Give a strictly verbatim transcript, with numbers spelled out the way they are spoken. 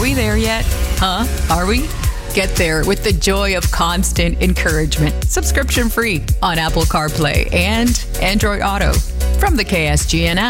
we there yet? Huh? Are we? Get there with the joy of constant encouragement. Subscription free on Apple CarPlay and Android Auto from the K S G N app.